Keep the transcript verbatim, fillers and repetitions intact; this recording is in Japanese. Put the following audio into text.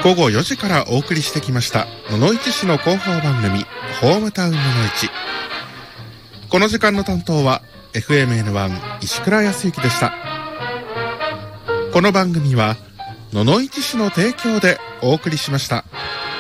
午後よじからお送りしてきました野々市市の広報番組ホームタウン野々市。この時間の担当は エフエムエヌワン 石倉康之でした。この番組は野々市市の提供でお送りしました。